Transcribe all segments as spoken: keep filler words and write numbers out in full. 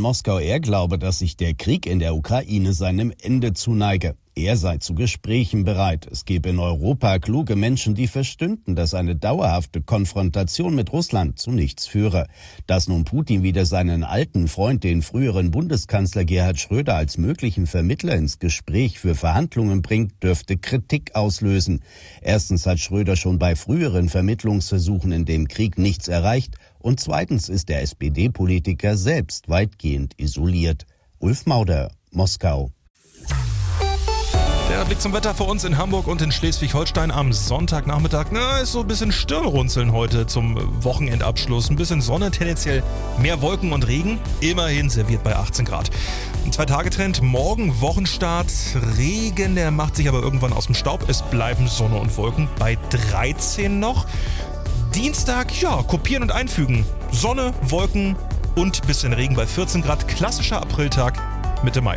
Moskau, er glaube, dass sich der Krieg in der Ukraine seinem Ende zuneige. Er sei zu Gesprächen bereit. Es gebe in Europa kluge Menschen, die verstünden, dass eine dauerhafte Konfrontation mit Russland zu nichts führe. Dass nun Putin wieder seinen alten Freund, den früheren Bundeskanzler Gerhard Schröder, als möglichen Vermittler ins Gespräch für Verhandlungen bringt, dürfte Kritik auslösen. Erstens hat Schröder schon bei früheren Vermittlungsversuchen in dem Krieg nichts erreicht. Und zweitens ist der S P D-Politiker selbst weitgehend isoliert. Ulf Mauder, Moskau. Der Blick zum Wetter für uns in Hamburg und in Schleswig-Holstein am Sonntagnachmittag. Na, ist so ein bisschen Stirnrunzeln heute zum Wochenendabschluss. Ein bisschen Sonne, tendenziell mehr Wolken und Regen. Immerhin serviert bei achtzehn Grad. Ein Zwei-Tage-Trend, morgen Wochenstart. Regen, der macht sich aber irgendwann aus dem Staub. Es bleiben Sonne und Wolken bei dreizehn noch. Dienstag, ja, kopieren und einfügen. Sonne, Wolken und bisschen Regen bei vierzehn Grad. Klassischer Apriltag, Mitte Mai.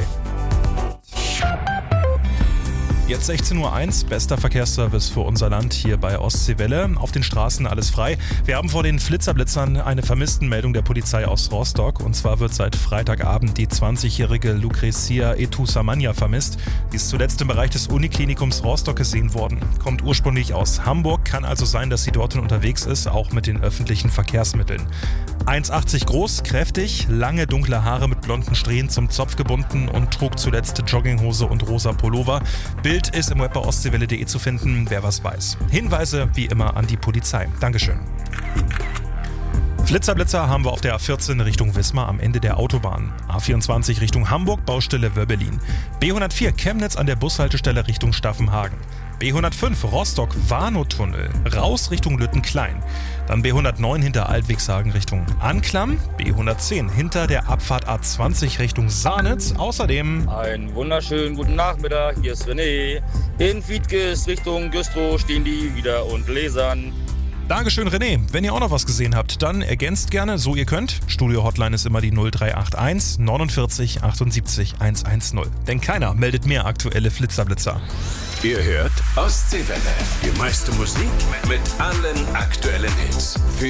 Jetzt sechzehn Uhr eins, bester Verkehrsservice für unser Land hier bei Ostseewelle. Auf den Straßen alles frei. Wir haben vor den Flitzerblitzern eine Vermisstenmeldung der Polizei aus Rostock. Und zwar wird seit Freitagabend die zwanzigjährige Lucrezia Etusamania vermisst. Die ist zuletzt im Bereich des Uniklinikums Rostock gesehen worden. Kommt ursprünglich aus Hamburg, kann also sein, dass sie dorthin unterwegs ist, auch mit den öffentlichen Verkehrsmitteln. eins Komma achtzig groß, kräftig, lange dunkle Haare mit blonden Strähnen zum Zopf gebunden und trug zuletzt Jogginghose und rosa Pullover. Bild ist im Web bei ostseewelle punkt de zu finden, wer was weiß. Hinweise wie immer an die Polizei. Dankeschön. Flitzerblitzer haben wir auf der A vierzehn Richtung Wismar am Ende der Autobahn. A vierundzwanzig Richtung Hamburg, Baustelle Wörbelin. B hundertvier Chemnitz an der Bushaltestelle Richtung Staffenhagen. B hundertfünf Rostock Warnow-Tunnel, raus Richtung Lüttenklein. Dann B hundertneun hinter Altwigshagen Richtung Anklam. B hundertzehn hinter der Abfahrt A zwanzig Richtung Sahnitz. Außerdem einen wunderschönen guten Nachmittag, hier ist René. In Wiedges Richtung Güstrow stehen die wieder und lasern. Dankeschön, René. Wenn ihr auch noch was gesehen habt, dann ergänzt gerne, so ihr könnt. Studio-Hotline ist immer die null drei acht eins neunundvierzig achtundsiebzig hundertzehn. Denn keiner meldet mehr aktuelle Flitzerblitzer. Ihr hört Ostseewelle. Die meiste Musik mit allen aktuellen Hits. Für